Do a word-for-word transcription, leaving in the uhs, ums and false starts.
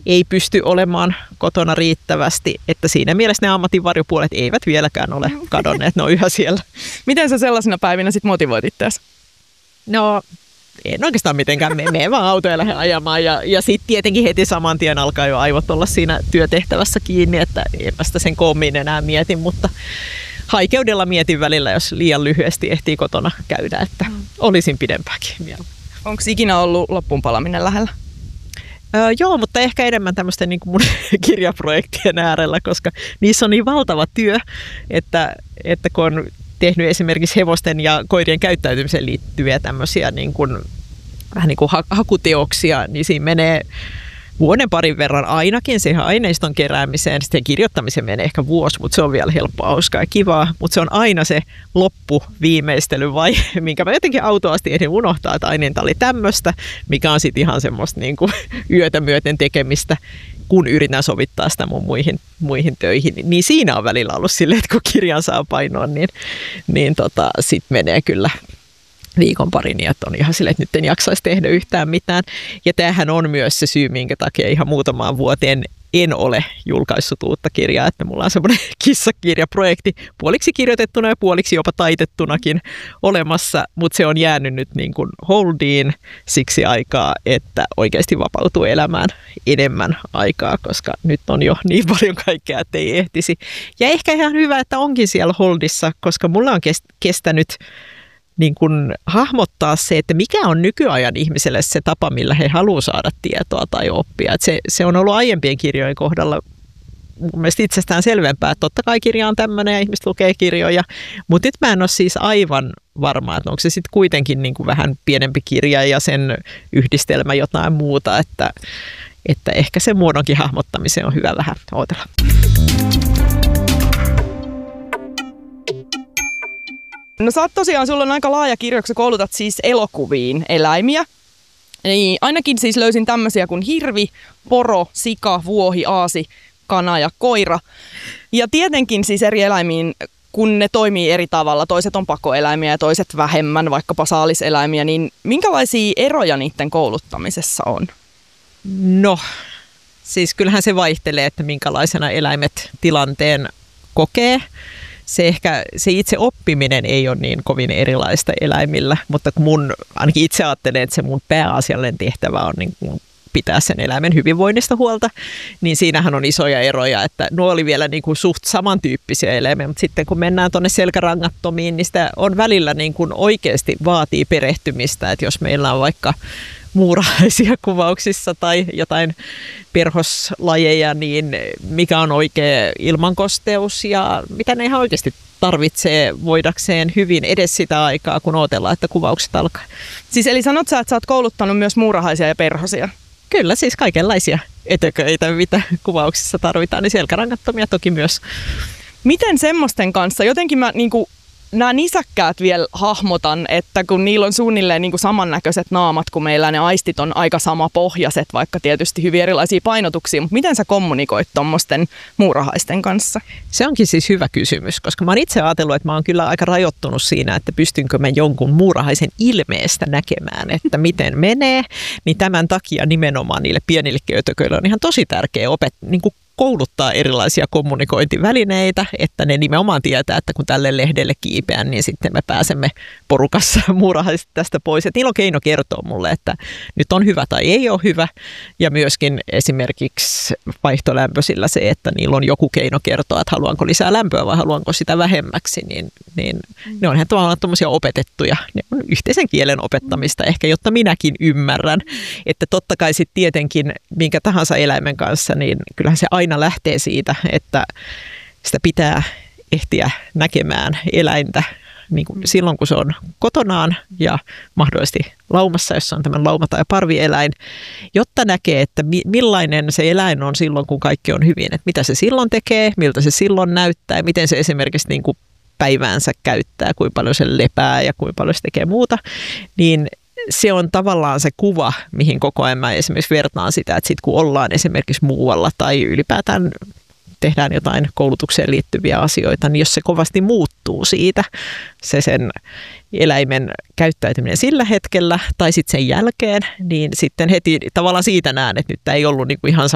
ei pysty olemaan kotona riittävästi, että siinä mielessä ne ammatin varjopuolet eivät vieläkään ole kadonneet, ne on yhä siellä. Miten sä sellaisina päivinä sit motivoit itseäsi? No, en oikeastaan mitenkään, me mene vaan autoja lähde ajamaan ja, ja sitten tietenkin heti saman tien alkaa jo aivot olla siinä työtehtävässä kiinni, että enpä sitä sen koommin enää mietin, mutta haikeudella mietin välillä, jos liian lyhyesti ehtii kotona käydä, että olisin pidempääkin vielä. Onko ikinä ollut loppuunpalaminen lähellä? Öö, joo, mutta ehkä enemmän tämmöisten niin kuin mun kirjaprojektien äärellä, koska niissä on niin valtava työ, että, että kun on tehnyt esimerkiksi hevosten ja koirien käyttäytymiseen liittyviä tämmöisiä niin kuin, vähän niin kuin hakuteoksia, niin siinä menee vuoden parin verran ainakin siihen aineiston keräämiseen, sitten kirjoittamiseen menee ehkä vuosi, mutta se on vielä helppoa, hauskaa ja kivaa, mutta se on aina se loppuviimeistelyvaihe, minkä mä jotenkin autoasti ehdin unohtaa, että aineinta oli tämmöistä, mikä on sitten ihan semmoista niin kuin yötä myöten tekemistä, kun yritän sovittaa sitä mun muihin, muihin töihin, niin siinä on välillä ollut silleen, että kun kirjan saa painoa, niin, niin tota, sitten menee kyllä viikon pari, niin että on ihan silleen, että nyt en jaksaisi tehdä yhtään mitään. Ja tämähän on myös se syy, minkä takia ihan muutamaan vuoteen en ole julkaissut uutta kirjaa, että mulla on semmoinen kissakirjaprojekti puoliksi kirjoitettuna ja puoliksi jopa taitettunakin olemassa, mutta se on jäänyt nyt niin kuin holdiin siksi aikaa, että oikeasti vapautuu elämään enemmän aikaa, koska nyt on jo niin paljon kaikkea, että ei ehtisi. Ja ehkä ihan hyvä, että onkin siellä holdissa, koska mulla on kestänyt niin kuin hahmottaa se, että mikä on nykyajan ihmiselle se tapa, millä he haluaa saada tietoa tai oppia. Että se, se on ollut aiempien kirjojen kohdalla mun mielestä itsestään selvempää, että totta kai kirja on tämmöinen ja ihmiset lukee kirjoja, mutta nyt mä en ole siis aivan varma, että onko se sitten kuitenkin niin kuin vähän pienempi kirja ja sen yhdistelmä jotain muuta, että, että ehkä sen muodonkin hahmottamiseen on hyvä vähän odotella. No sä oot tosiaan, sulla on aika laaja kirjo, kun sä koulutat siis elokuviin eläimiä. Niin ainakin siis löysin tämmöisiä kuin hirvi, poro, sika, vuohi, aasi, kana ja koira. Ja tietenkin siis eri eläimiin, kun ne toimii eri tavalla, toiset on pakoeläimiä ja toiset vähemmän, vaikkapa saaliseläimiä, niin minkälaisia eroja niiden kouluttamisessa on? No, siis kyllähän se vaihtelee, että minkälaisena eläimet tilanteen kokee. Se ehkä se itse oppiminen ei ole niin kovin erilaista eläimillä, mutta kun mun, ainakin itse ajattelen, että se mun pääasiallinen tehtävä on niin kuin pitää sen eläimen hyvinvoinnista huolta, niin siinähän on isoja eroja, että nuo oli vielä niin kuin suht samantyyppisiä eläimiä, mutta sitten kun mennään tuonne selkärangattomiin, niin sitä on välillä niin kuin oikeasti vaatii perehtymistä, että jos meillä on vaikka muurahaisia kuvauksissa tai jotain perhoslajeja, niin mikä on oikea ilmankosteus ja mitä ne ihan oikeasti tarvitsee voidakseen hyvin edes sitä aikaa, kun odotellaan, että kuvaukset alkaa. Siis eli sanot sä, että sä oot kouluttanut myös muurahaisia ja perhosia? Kyllä, siis kaikenlaisia etököitä, mitä kuvauksissa tarvitaan, niin selkärangattomia toki myös. Miten semmoisten kanssa? Jotenkin mä niinku nämä nisäkkäät vielä hahmotan, että kun niillä on suunnilleen niin kuin samannäköiset naamat kuin meillä, ne aistit on aika samapohjaiset, vaikka tietysti hyvin erilaisia painotuksia, mutta miten sä kommunikoit tuommoisten muurahaisten kanssa? Se onkin siis hyvä kysymys, koska mä oon itse ajatellut, että mä oon kyllä aika rajoittunut siinä, että pystynkö mä jonkun muurahaisen ilmeestä näkemään, että miten menee, niin tämän takia nimenomaan niille pienille ötököille on ihan tosi tärkeä opet, niin kuin kouluttaa erilaisia kommunikointivälineitä, että ne nimenomaan tietää, että kun tälle lehdelle kiipeän, niin sitten me pääsemme porukassa muurahaisesti tästä pois. Että niillä on keino kertoa mulle, että nyt on hyvä tai ei ole hyvä. Ja myöskin esimerkiksi vaihtolämpöisillä se, että niillä on joku keino kertoa, että haluanko lisää lämpöä vai haluanko sitä vähemmäksi, niin, niin ne on ihan tavallaan tuommoisia opetettuja. Ne on yhteisen kielen opettamista ehkä, jotta minäkin ymmärrän, että totta kai sitten tietenkin minkä tahansa eläimen kanssa, niin kyllähän se aina lähtee siitä, että sitä pitää ehtiä näkemään eläintä niin kuin silloin, kun se on kotonaan ja mahdollisesti laumassa, jossa on tämän lauma- tai parvieläin, jotta näkee, että millainen se eläin on silloin, kun kaikki on hyvin. Että mitä se silloin tekee, miltä se silloin näyttää, miten se esimerkiksi niin kuin päiväänsä käyttää, kuinka paljon se lepää ja kuinka paljon se tekee muuta, niin se on tavallaan se kuva, mihin koko ajan mä esimerkiksi vertaan sitä, että sit kun ollaan esimerkiksi muualla tai ylipäätään tehdään jotain koulutukseen liittyviä asioita, niin jos se kovasti muuttuu siitä, se sen eläimen käyttäytyminen sillä hetkellä tai sitten sen jälkeen, niin sitten heti tavallaan siitä näen, että nyt tämä ei ollut niinku ihan